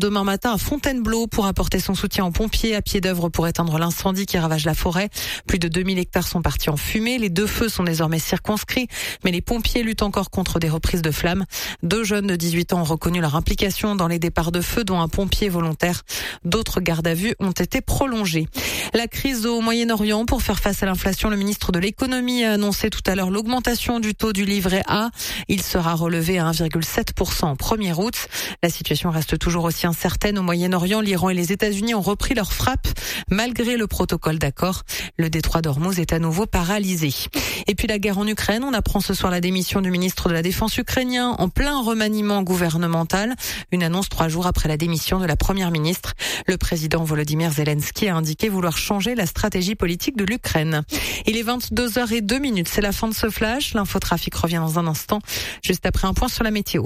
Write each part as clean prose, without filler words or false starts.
demain matin à Fontainebleau pour apporter son soutien aux pompiers à pied d'œuvre pour éteindre l'incendie qui ravage la forêt. Plus de 2000 hectares sont partis en fumée. Les 2 feux sont désormais circonscrits, mais les pompiers luttent encore contre des reprises de flammes. 2 jeunes de 18 ans ont reconnu leur implication dans les départs de feu, dont un pompier volontaire. D'autres gardes à vue ont été prolongées. La crise au Moyen-Orient. Pour faire face à l'inflation, le ministre de l'économie a annoncé tout à l'heure l'augmentation du taux du livret A. Il sera relevé à 1,7% au 1er août. La situation reste toujours aussi incertaine au Moyen-Orient. L'Iran et les États-Unis ont repris leur frappe malgré le protocole d'accord. Le détroit d'Ormuz est à nouveau paralysé. Et puis la guerre en Ukraine. On apprend ce soir la démission du ministre de la Défense ukrainien en plein remaniement gouvernemental. Une annonce 3 jours après la démission de la première ministre. Le président Volodymyr Zelensky a indiqué vouloir changer la stratégie politique de l'Ukraine. Il est 22h02. C'est la fin de ce flash. L'infotrafic revient dans un instant, juste après un point sur la météo.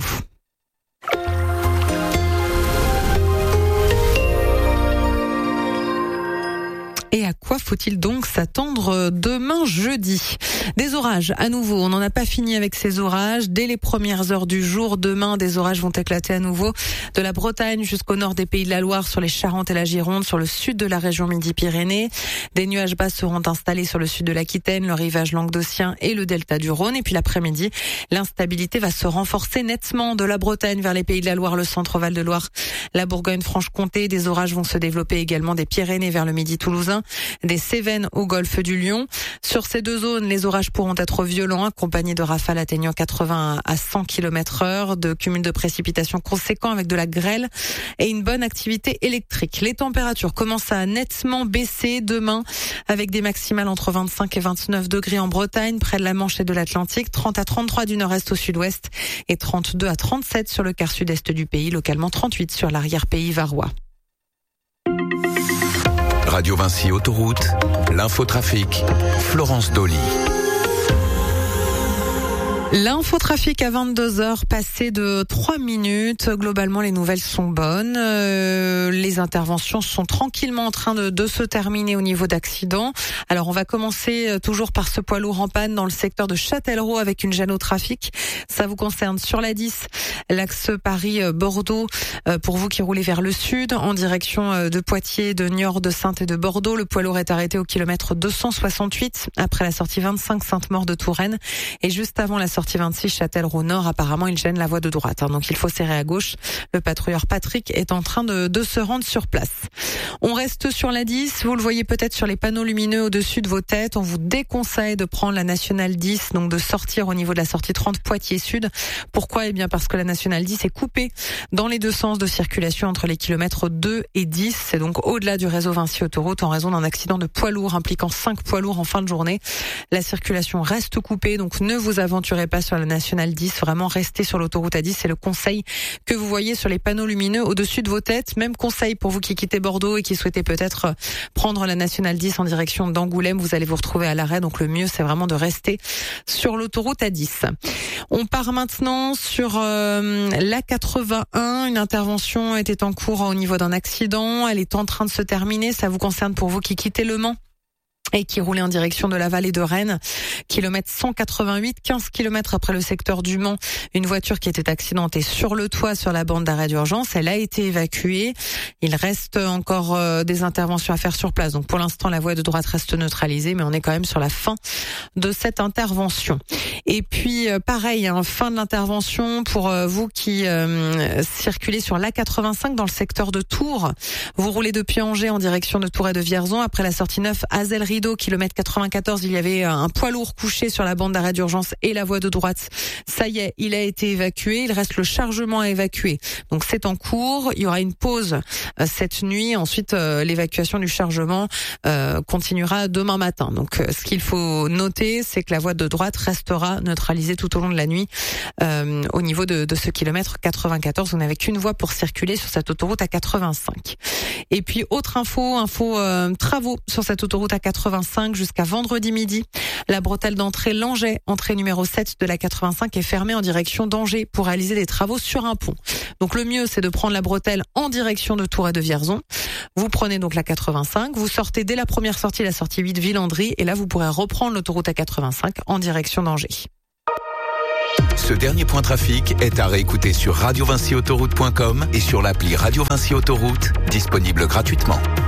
Et à quoi faut-il donc s'attendre demain jeudi? Des orages à nouveau, on n'en a pas fini avec ces orages. Dès les premières heures du jour, demain, des orages vont éclater à nouveau de la Bretagne jusqu'au nord des Pays de la Loire, sur les Charentes et la Gironde, sur le sud de la région Midi-Pyrénées. Des nuages bas seront installés sur le sud de l'Aquitaine, le rivage languedocien et le delta du Rhône. Et puis l'après-midi, l'instabilité va se renforcer nettement de la Bretagne vers les Pays de la Loire, le centre-Val de Loire, la Bourgogne-Franche-Comté. Des orages vont se développer également des Pyrénées vers le Midi toulousain, des Cévennes au golfe du Lion. Sur ces 2 zones, les orages pourront être violents, accompagnés de rafales atteignant 80 à 100 km/h, de cumuls de précipitations conséquents avec de la grêle et une bonne activité électrique. Les températures commencent à nettement baisser demain, avec des maximales entre 25 et 29 degrés en Bretagne, près de la Manche et de l'Atlantique, 30 à 33 du nord-est au sud-ouest et 32 à 37 sur le quart sud-est du pays, localement 38 sur l'arrière-pays varois. Radio Vinci Autoroute, l'infotrafic, Florence Dolly. L'infotrafic à 22h, passé de 3 minutes. Globalement, les nouvelles sont bonnes. Les interventions sont tranquillement en train de se terminer au niveau d'accidents. Alors, on va commencer toujours par ce poids lourd en panne dans le secteur de Châtellerault avec une gêne au trafic. Ça vous concerne sur la 10, l'axe Paris-Bordeaux. Pour vous qui roulez vers le sud, en direction de Poitiers, de Niort, de Saintes et de Bordeaux, le poids lourd est arrêté au kilomètre 268 après la sortie 25 Sainte-Maure de Touraine et juste avant la sortie 26 Châtellerault Nord. Apparemment, il gêne la voie de droite, donc il faut serrer à gauche. Le patrouilleur Patrick est en train de se rendre sur place. On reste sur la 10. Vous le voyez peut-être sur les panneaux lumineux au-dessus de vos têtes. On vous déconseille de prendre la nationale 10, donc de sortir au niveau de la sortie 30 Poitiers Sud. Pourquoi? Eh bien parce que la nationale 10 est coupée dans les 2 sens de circulation entre les kilomètres 2 et 10. C'est donc au-delà du réseau Vinci Autoroute en raison d'un accident de poids lourd impliquant 5 poids lourds en fin de journée. La circulation reste coupée, donc ne vous aventurez pas sur la nationale 10. Vraiment, restez sur l'autoroute A10. C'est le conseil que vous voyez sur les panneaux lumineux au-dessus de vos têtes. Même conseil pour vous qui quittez Bordeaux et qui souhaitez peut-être prendre la nationale 10 en direction d'Angoulême. Vous allez vous retrouver à l'arrêt, donc le mieux c'est vraiment de rester sur l'autoroute A10. On part maintenant sur la 81. Une intervention était en cours au niveau d'un accident. Elle est en train de se terminer. Ça vous concerne pour vous qui quittez Le Mans et qui roulait en direction de la vallée de Rennes. Kilomètre 188, 15 kilomètres après le secteur du Mans. Une voiture qui était accidentée sur le toit, sur la bande d'arrêt d'urgence. Elle a été évacuée. Il reste encore des interventions à faire sur place. Donc pour l'instant, la voie de droite reste neutralisée, mais on est quand même sur la fin de cette intervention. Et puis pareil, fin de l'intervention pour vous qui circulez sur l'A85 dans le secteur de Tours. Vous roulez depuis Angers en direction de Tours et de Vierzon. Après la sortie 9 Azel-Rideau, kilomètre 94, il y avait un poids lourd couché sur la bande d'arrêt d'urgence et la voie de droite. Ça y est, il a été évacué. Il reste le chargement à évacuer. Donc c'est en cours. Il y aura une pause cette nuit. Ensuite, l'évacuation du chargement continuera demain matin. Donc ce qu'il faut noter, c'est que la voie de droite restera neutralisée tout au long de la nuit. Au niveau de ce kilomètre 94, vous n'avez qu'une voie pour circuler sur cette autoroute à 85. Et puis autre info, travaux sur cette autoroute à 85 jusqu'à vendredi midi. La bretelle d'entrée Langeais, entrée numéro 7 de la 85, est fermée en direction d'Angers pour réaliser des travaux sur un pont. Donc le mieux, c'est de prendre la bretelle en direction de Tours et de Vierzon. Vous prenez donc la 85, vous sortez dès la première sortie, la sortie 8 Villandry, et là vous pourrez reprendre l'autoroute à 85 en direction d'Angers. Ce dernier point trafic est à réécouter sur radiovincyautoroute.com et sur l'appli Radio Vinci Autoroute, disponible gratuitement.